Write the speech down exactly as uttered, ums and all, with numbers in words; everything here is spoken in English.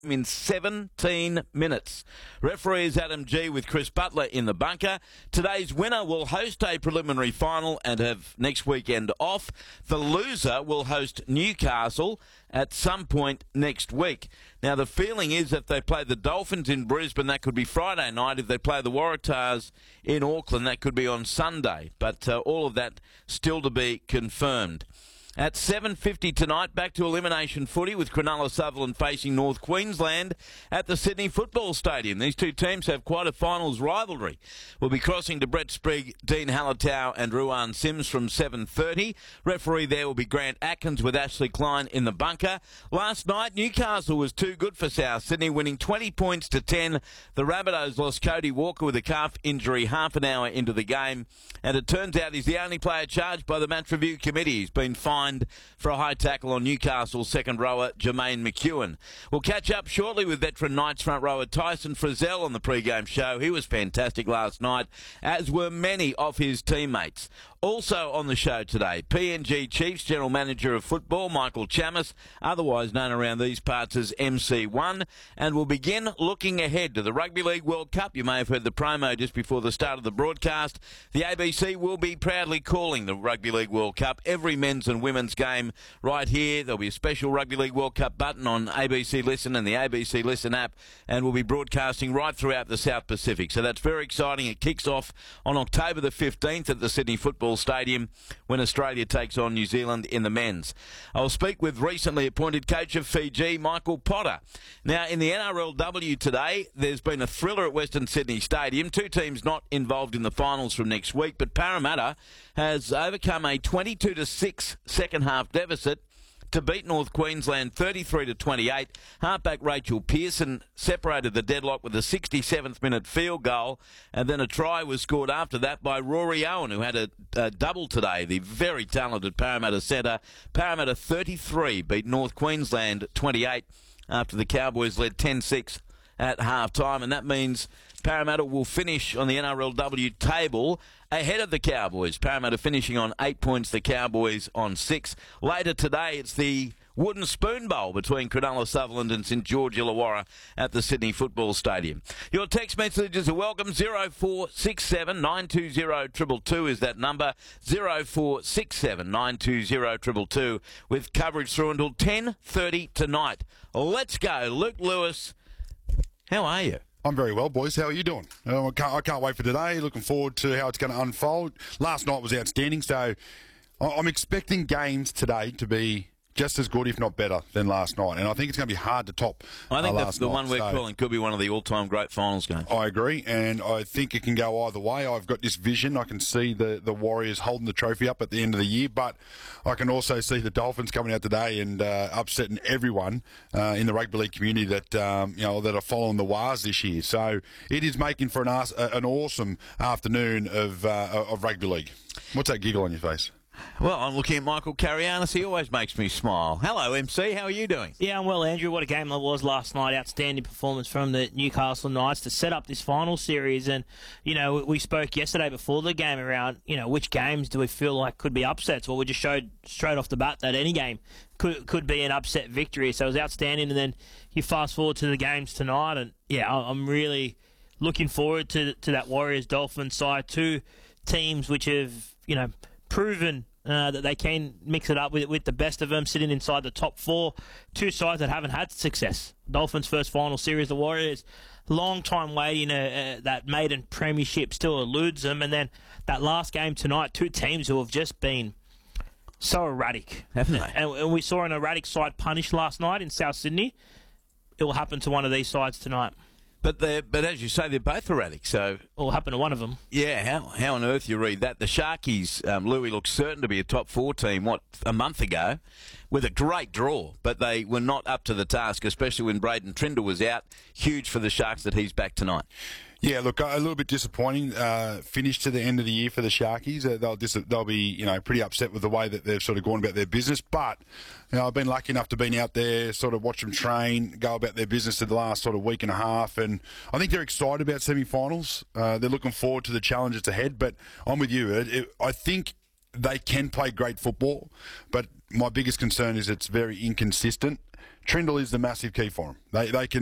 in seventeen minutes. Referee is Adam G with Chris Butler in the bunker. Today's winner will host a preliminary final and have next weekend off. The loser will host Newcastle at some point next week. Now, the feeling is if they play the Dolphins in Brisbane, that could be Friday night. If they play the Waratahs in Auckland, that could be on Sunday. But uh, all of that still to be confirmed. At seven fifty tonight, back to elimination footy with Cronulla Sutherland facing North Queensland at the Sydney Football Stadium. These two teams have quite a finals rivalry. We'll be crossing to Brett Sprigg, Dean Hallertau and Ruan Sims from seven thirty. Referee there will be Grant Atkins with Ashley Klein in the bunker. Last night, Newcastle was too good for South Sydney, winning twenty points to ten. The Rabbitohs lost Cody Walker with a calf injury half an hour into the game. And it turns out he's the only player charged by the match review committee. He's been fined for a high tackle on Newcastle's second rower, Jermaine McEwen. We'll catch up shortly with veteran Knights front rower Tyson Frizzell on the pre-game show. He was fantastic last night, as were many of his teammates. Also on the show today, P N G Chiefs General Manager of Football, Michael Chammas, otherwise known around these parts as M C one, and we'll begin looking ahead to the Rugby League World Cup. You may have heard the promo just before the start of the broadcast. The A B C will be proudly calling the Rugby League World Cup, every men's and women's game right here. There'll be a special Rugby League World Cup button on A B C Listen and the A B C Listen app, and we'll be broadcasting right throughout the South Pacific. So that's very exciting. It kicks off on October the fifteenth at the Sydney Football Stadium when Australia takes on New Zealand in the men's. I'll speak with recently appointed coach of Fiji, Michael Potter. Now, in the N R L W today, there's been a thriller at Western Sydney Stadium. Two teams not involved in the finals from next week, but Parramatta has overcome a twenty-two to six second half deficit to beat North Queensland thirty-three to twenty-eight. Halfback Rachel Pearson separated the deadlock with a sixty-seventh minute field goal, and then a try was scored after that by Rory Owen, who had a, a double today, the very talented Parramatta centre. Parramatta thirty-three beat North Queensland twenty-eight after the Cowboys led ten six at half-time, and that means Parramatta will finish on the N R L W table ahead of the Cowboys. Parramatta finishing on eight points, the Cowboys on six. Later today, it's the Wooden Spoon Bowl between Cronulla Sutherland and St George Illawarra at the Sydney Football Stadium. Your text messages are welcome. zero four six seven nine two zero two two two is that number. zero four six seven nine two zero two two two with coverage through until ten thirty tonight. Let's go. Luke Lewis, how are you? I'm very well, boys. How are you doing? Uh, I, can't, I can't wait for today. Looking forward to how it's going to unfold. Last night was outstanding, so I'm expecting games today to be just as good, if not better, than last night. And I think it's going to be hard to top I think uh, the, last the night. one we're so, calling could be one of the all-time great finals games. I agree, and I think it can go either way. I've got this vision. I can see the, the Warriors holding the trophy up at the end of the year, but I can also see the Dolphins coming out today and uh, upsetting everyone uh, in the rugby league community that um, you know that are following the Wars this year. So it is making for an, ass, an awesome afternoon of, uh, of rugby league. What's that giggle on your face? Well, I'm looking at Michael Carianis. He always makes me smile. Hello, M C. How are you doing? Yeah, I'm well, Andrew. What a game that was last night. Outstanding performance from the Newcastle Knights to set up this final series. And, you know, we spoke yesterday before the game around, you know, which games do we feel like could be upsets? Well, we just showed straight off the bat that any game could could be an upset victory. So it was outstanding. And then you fast forward to the games tonight. And, yeah, I'm really looking forward to, to that Warriors-Dolphins side. Two teams which have, you know, proven uh, that they can mix it up with with the best of them, sitting inside the top four. Two sides that haven't had success. Dolphins' first final series, the Warriors, long time waiting. Uh, uh, that maiden premiership still eludes them. And then that last game tonight, two teams who have just been so erratic. Haven't they? And, and we saw an erratic side punished last night in South Sydney. It will happen to one of these sides tonight. But they but as you say, they're both erratic. So It will happen to one of them. yeah, how how on earth you read that? The Sharkies, um, Louis looked certain to be a top four team. What a month ago, with a great draw, but they were not up to the task, especially when Braden Trindle was out. Huge for the Sharks that he's back tonight. Yeah, look, a little bit disappointing uh, finish to the end of the year for the Sharkies. Uh, they'll dis- they'll be you know pretty upset with the way that they've sort of gone about their business. But you know, I've been lucky enough to be out there, sort of watch them train, go about their business in the last sort of week and a half, and I think they're excited about semi-finals. Uh, they're looking forward to the challenges ahead. But I'm with you. It, it, I think they can play great football, but my biggest concern is it's very inconsistent. Trindle is the massive key for them. They they can